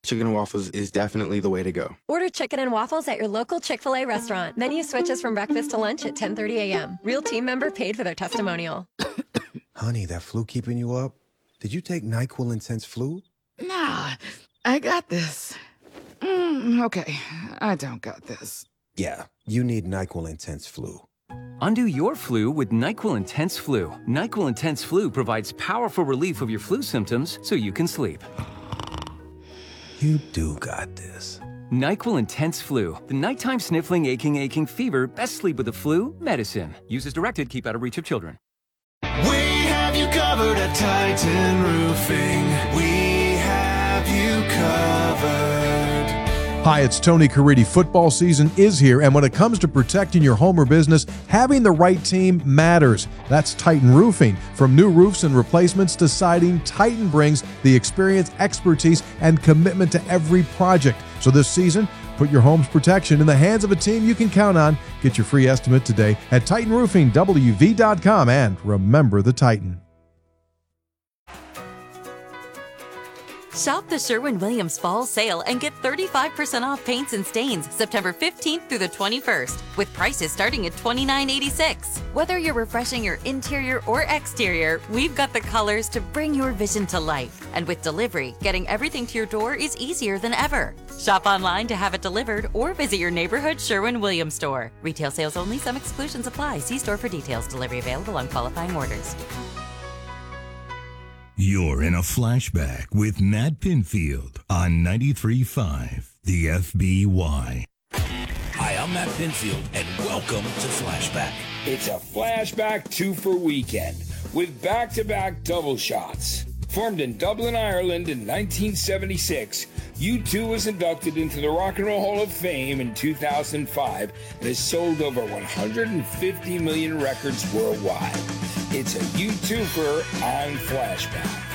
chicken and waffles is definitely the way to go. Order chicken and waffles at your local Chick-fil-A restaurant. Menu switches from breakfast to lunch at 10:30 a.m. Real team member paid for their testimonial. Honey, that flu keeping you up? Did you take NyQuil Intense Flu? Nah, I got this. Okay, I don't got this. Yeah, you need NyQuil Intense Flu. Undo your flu with NyQuil Intense Flu. NyQuil Intense Flu provides powerful relief of your flu symptoms so you can sleep. You do got this. NyQuil Intense Flu. The nighttime sniffling, aching fever. Best sleep with the flu medicine. Use as directed. Keep out of reach of children. We have you covered at Titan Roofing. We have you covered. Hi, it's Tony Caridi. Football season is here, and when it comes to protecting your home or business, having the right team matters. That's Titan Roofing. From new roofs and replacements to siding, Titan brings the experience, expertise, and commitment to every project. So this season, put your home's protection in the hands of a team you can count on. Get your free estimate today at TitanRoofingWV.com, and remember the Titan. Shop the Sherwin-Williams Fall Sale and get 35% off paints and stains September 15th through the 21st, with prices starting at $29.86. Whether you're refreshing your interior or exterior, we've got the colors to bring your vision to life. And with delivery, getting everything to your door is easier than ever. Shop online to have it delivered or visit your neighborhood Sherwin-Williams store. Retail sales only. Some exclusions apply. See store for details. Delivery available on qualifying orders. You're in a flashback with Nat Pinfield on 93.5, the FBY. Hi, I'm Matt Pinfield, and welcome to Flashback. It's a Flashback 2-for weekend with back-to-back double shots. Formed in Dublin, Ireland in 1976, U2 was inducted into the Rock and Roll Hall of Fame in 2005 and has sold over 150 million records worldwide. It's a U2-fer on Flashback.